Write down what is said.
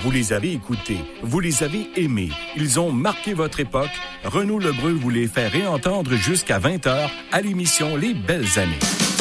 Vous les avez écoutés, vous les avez aimés. Ils ont marqué votre époque. Renaud Lebreu vous les fait réentendre jusqu'à 20h à l'émission Les Belles Années.